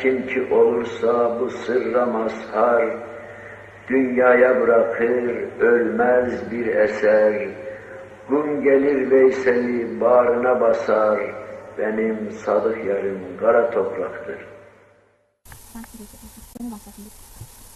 kim ki olursa bu sırra mazhar, dünyaya bırakır ölmez bir eser. Gün gelir Veysel'i bağrına basar, benim sadık yarım kara topraktır.